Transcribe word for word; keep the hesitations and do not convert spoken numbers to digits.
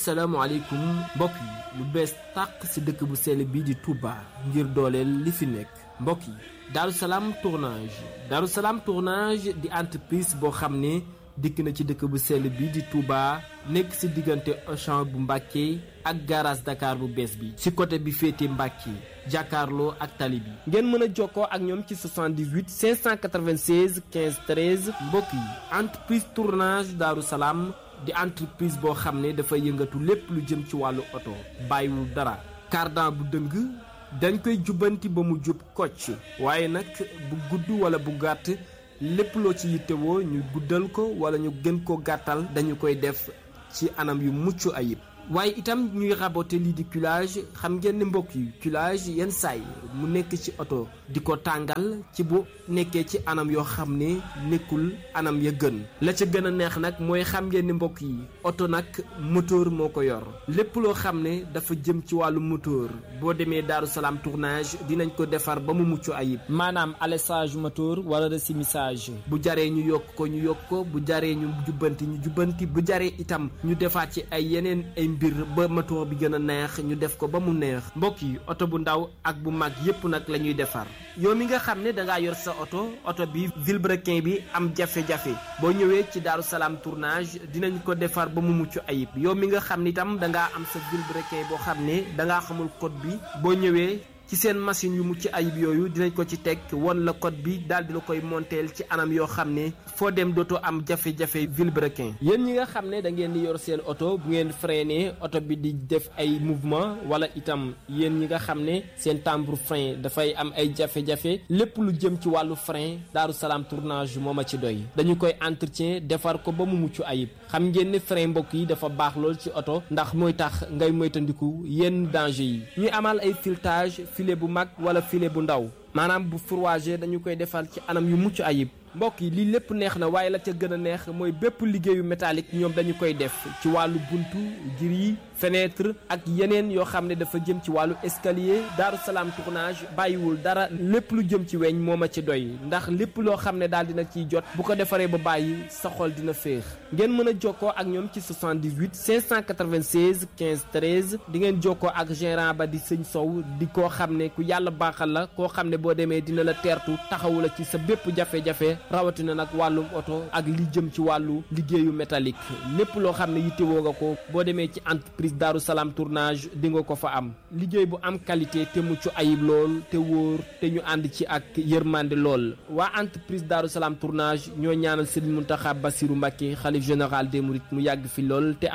salaamaaleykum mbokk yi lu bees tàq ci dëkk bu sell bi di Touba ngir dooleel li fi nekk mbokk yi Darou Salam tournage Darou Salam tournage di entreprise boo xam ne dikk na ci dëkk bu sell bi di Touba nekk ci diggante Auchan bu Mbàkke ak garage Dakar bu bees bi ci côté bi féete Mbàkke jàkkaarloo ak tali bi ngeen mën a jokkoo ak ñoom ci soixante-dix-huit cinq cent quatre-vingt-seize quinze treize mbokk yi entreprise tournage Darou Salam di entreprise boo xam ne dafa yëngatu lépp lu jëm ci wàllu oto bàyyiwul dara cardan bu dëng dañ koy jubbanti ba mu jub kocc waaye nag bu gudd wala bu gàtt lépp loo ci yittewoo ñu guddal ko wala ñu gën ko gàttal dañu koy def ci anam yu mucc ayib waaye itam ñuy raboter lii di culage xam ngeen ne mbokk yi culage yenn saay mu nekk ci oto di ko tàngal ci bu nekkee ci anam yoo xam ne nekkul anam ya gën la ca gën a neex nag mooy xam ngeen ne mbokk yi oto nag moteur moo ko yor lépp loo xam ne dafa jëm ci wàllu moteur boo demee Darou Salam tournage dinañ ko defar ba mu mucc ayib maanaam alessage moteur wala resumissage bu jaree ñu yokk ko ñu yokk ko bu jaree ñu jubbanti ñu jubbanti bu jaree itam ñu defaat ci ay yeneen ay mbir ba moteur bi gën a neex ñu def ko ba mu neex mbokk yi oto bu ndaw ak bu mag yépp nag la ñuy defar yow mi nga xam ne dangaa yor sa oto oto bi vilebrequin bi am jafe-jafe boo ñëwee ci Darou Salam tournage dinañ ko defar ba mu mucc ayib yow mi nga xam ne itam dangaa am sa vilebrequin boo xam ne dangaa xamul code bi boo ñëwee ci seen machine yu mucc ayib yooyu dinañ ko ci teg won la code bi daal di la koy monteel ci anam yoo xam ne foo dem dootoo am jafe-jafe vilebrequin yéen ñi nga xam ne da ngeen di yor seen oto bu ngeen freiné oto bi di def ay mouvement wala itam yéen ñi nga xam ne seen timbre frein dafay am ay jafe-jafe lépp lu jëm ci wàllu frein Darou Salam tournage moo ma ci doy dañu koy entretien defar ko ba mu mucc ayib xam ngeen ne frein mbokk yi dafa baax lool ci oto ndax mooy tax ngay moytandiku yenn danger yi ñuy amal ay filetage filet bu mag wala filet bu ndaw maanaam bu fourragé dañu koy defal ci anam yu mucc ayib mbokk yi lii lépp neex na waaye la ca gën a neex mooy bépp liggéeyu métallique ñoom dañu koy def ci wàllu buntu gris fenêtre ak yeneen yoo xam ne dafa jëm ci wàllu escalier Darou Salam tournage bàyyiwul dara lépp lu jëm ci weñ moo ma ci doy ndax lépp loo xam ne daal dina ciy jot bu ko defaree ba bàyyi sa xol dina féex ngeen mën a jokkoo ak ñoom ci soixante-dix-huit cinq cent quatre-vingt-seize quinze treize di ngeen jokkoo ak gérant ba di sëñ Sow di koo xam ne ku yàlla baaxal la koo xam ne boo demee dina la teertu taxawu la ci sa bépp jafe-jafe rawatina nag wàllum oto ak li jëm ci wàllu liggéeyu métallique lépp loo xam ne yittewoo nga ko boo demee ci entreprise Darou Salam tournage di nga ko fa am liggéey bu am qualité te mucc ayib lool te wóor te ñu ànd ci ak yërmande lool waa entreprise Darou Salam tournage ñoo ñaanal Serigne Mountakha Bassirou Mbacké xalif général des mourides mu yàgg fi lool te